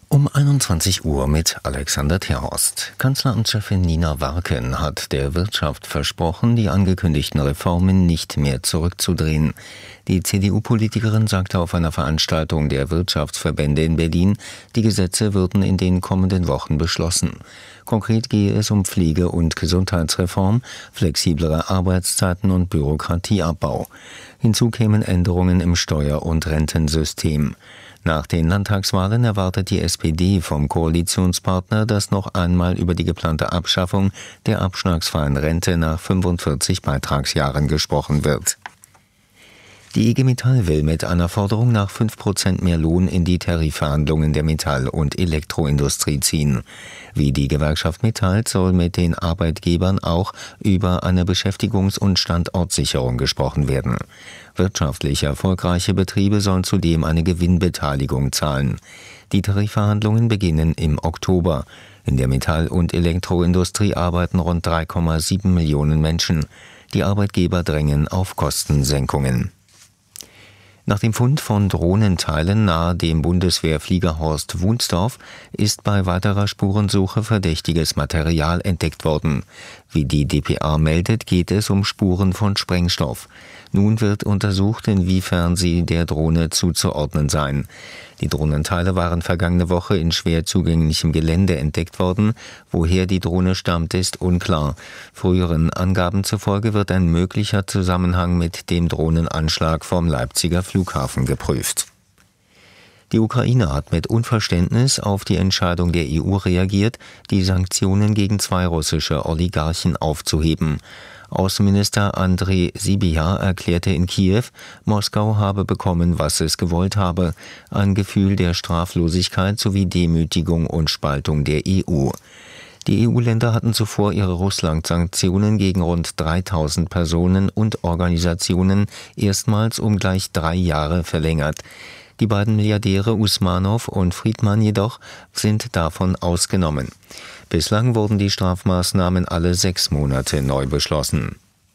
Um 21 Uhr mit Alexander Terhorst. Kanzleramtschefin Nina Warken hat der Wirtschaft versprochen, die angekündigten Reformen nicht mehr zurückzudrehen. Die CDU-Politikerin sagte auf einer Veranstaltung der Wirtschaftsverbände in Berlin, die Gesetze würden in den kommenden Wochen beschlossen. Konkret gehe es um Pflege- und Gesundheitsreform, flexiblere Arbeitszeiten und Bürokratieabbau. Hinzu kämen Änderungen im Steuer- und Rentensystem. Nach den Landtagswahlen erwartet die SPD vom Koalitionspartner, dass noch einmal über die geplante Abschaffung der abschlagsfreien Rente nach 45 Beitragsjahren gesprochen wird. Die IG Metall will mit einer Forderung nach 5% mehr Lohn in die Tarifverhandlungen der Metall- und Elektroindustrie ziehen. Wie die Gewerkschaft mitteilt, soll mit den Arbeitgebern auch über eine Beschäftigungs- und Standortsicherung gesprochen werden. Wirtschaftlich erfolgreiche Betriebe sollen zudem eine Gewinnbeteiligung zahlen. Die Tarifverhandlungen beginnen im Oktober. In der Metall- und Elektroindustrie arbeiten rund 3,7 Millionen Menschen. Die Arbeitgeber drängen auf Kostensenkungen. Nach dem Fund von Drohnenteilen nahe dem Bundeswehrfliegerhorst Wunsdorf ist bei weiterer Spurensuche verdächtiges Material entdeckt worden. Wie die dpa meldet, geht es um Spuren von Sprengstoff. Nun wird untersucht, inwiefern sie der Drohne zuzuordnen seien. Die Drohnenteile waren vergangene Woche in schwer zugänglichem Gelände entdeckt worden. Woher die Drohne stammt, ist unklar. Früheren Angaben zufolge wird ein möglicher Zusammenhang mit dem Drohnenanschlag vom Leipziger Flughafen geprüft. Die Ukraine hat mit Unverständnis auf die Entscheidung der EU reagiert, die Sanktionen gegen 2 russische Oligarchen aufzuheben. Außenminister Andrei Sybiha erklärte in Kiew, Moskau habe bekommen, was es gewollt habe, ein Gefühl der Straflosigkeit sowie Demütigung und Spaltung der EU. Die EU-Länder hatten zuvor ihre Russland-Sanktionen gegen rund 3000 Personen und Organisationen erstmals um gleich 3 Jahre verlängert. Die beiden Milliardäre Usmanow und Friedman jedoch sind davon ausgenommen. Bislang wurden die Strafmaßnahmen alle 6 Monate neu beschlossen.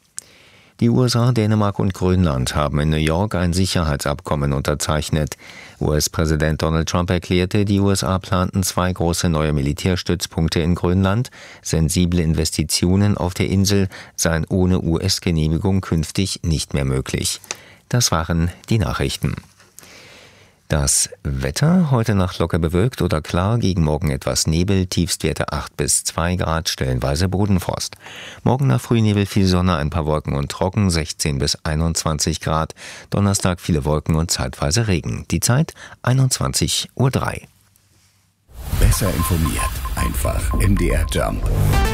Die USA, Dänemark und Grönland haben in New York ein Sicherheitsabkommen unterzeichnet. US-Präsident Donald Trump erklärte, die USA planten 2 große neue Militärstützpunkte in Grönland. Sensible Investitionen auf der Insel seien ohne US-Genehmigung künftig nicht mehr möglich. Das waren die Nachrichten. Das Wetter: heute Nacht locker bewölkt oder klar, gegen Morgen etwas Nebel, Tiefstwerte 8 bis 2 Grad, stellenweise Bodenfrost. Morgen nach Frühnebel viel Sonne, ein paar Wolken und trocken, 16 bis 21 Grad. Donnerstag viele Wolken und zeitweise Regen. Die Zeit 21:03 Uhr. Besser informiert, einfach MDR Jump.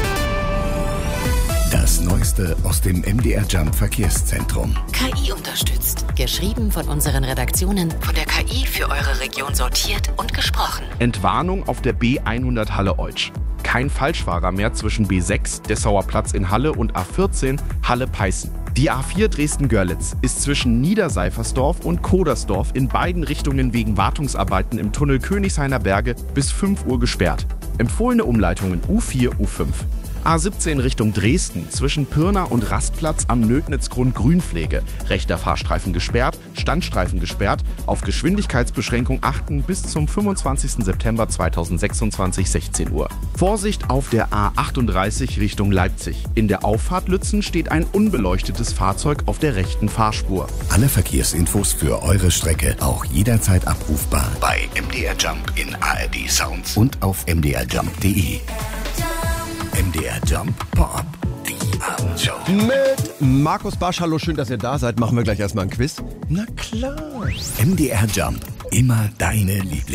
Das Neueste aus dem MDR Jump Verkehrszentrum. KI unterstützt. Geschrieben von unseren Redaktionen, von der KI für eure Region sortiert und gesprochen. Entwarnung auf der B100 Halle-Eutsch. Kein Falschfahrer mehr zwischen B6, Dessauer Platz in Halle, und A14, Halle-Peißen. Die A4 Dresden-Görlitz ist zwischen Niederseifersdorf und Kodersdorf in beiden Richtungen wegen Wartungsarbeiten im Tunnel Königshainer Berge bis 5 Uhr gesperrt. Empfohlene Umleitungen U4, U5. A17 Richtung Dresden zwischen Pirna und Rastplatz am Nötnitzgrund Grünpflege. Rechter Fahrstreifen gesperrt, Standstreifen gesperrt. Auf Geschwindigkeitsbeschränkung achten bis zum 25. September 2026, 16 Uhr. Vorsicht auf der A38 Richtung Leipzig. In der Auffahrt Lützen steht ein unbeleuctetes Fahrzeug auf der rechten Fahrspur. Alle Verkehrsinfos für eure Strecke auch jederzeit abrufbar bei MDR Jump in ARD Sounds und auf mdrjump.de. MDR Jump Pop, die Abendshow. Mit Markus Barsch. Hallo, schön, dass ihr da seid. Machen wir gleich erstmal ein Quiz. Na klar. MDR Jump, immer deine Lieblings.